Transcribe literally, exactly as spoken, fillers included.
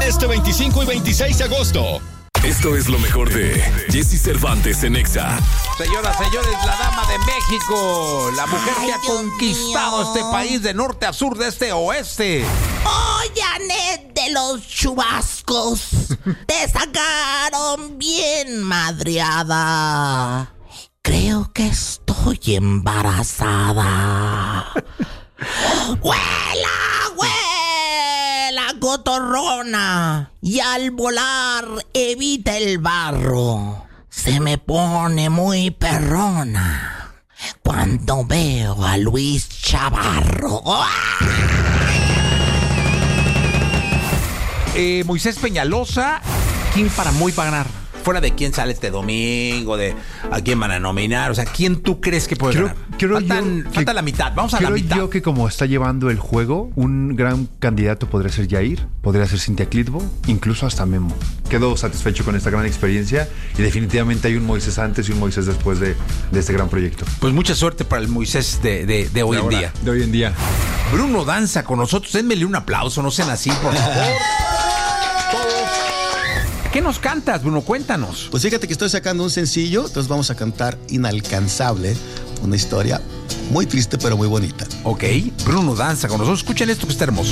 este veinticinco y veintiséis de agosto. Esto es lo mejor de Jesse Cervantes en Exa. Señoras, señores, la dama de México, la mujer Ay, que ha Dios conquistado mío. este país de norte a sur, de este a oeste. ¡Oh, Janet de los chubascos! Te sacaron bien madreada. Creo que estoy embarazada. ¡Huela, huela, cotorrona! Y al volar evita el barro. Se me pone muy perrona cuando veo a Luis Chavarro. Eh, Moisés Peñalosa, ¿quién para muy va a ganar? Fuera de quién sale este domingo, de a quién van a nominar, o sea, ¿quién tú crees que puede Creo- ganar? creo Faltan- yo falta que- la mitad, vamos a la Creo mitad. yo que como está llevando el juego, un gran candidato podría ser Jair, podría ser Cintia Clitbo, incluso hasta Memo. Quedo satisfecho con esta gran experiencia y definitivamente hay un Moisés antes y un Moisés después de, de este gran proyecto. Pues mucha suerte para el Moisés de, de, de hoy De en ahora, día. De hoy en día. Bruno danza con nosotros, denmele un aplauso, no sean así, por favor. ¿Qué nos cantas, Bruno? Cuéntanos. Pues fíjate que estoy sacando un sencillo, entonces vamos a cantar Inalcanzable, una historia muy triste pero muy bonita. Ok, Bruno danza con nosotros. Escuchen esto que está hermoso.